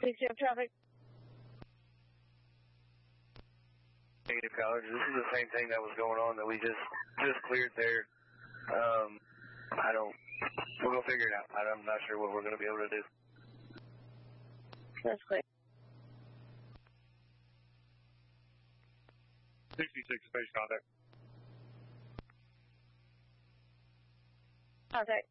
67 traffic. Negative College. This is the same thing that was going on that we just cleared there. We're going to figure it out. I'm not sure what we're going to be able to do. That's clear. 66 space contact. Contact.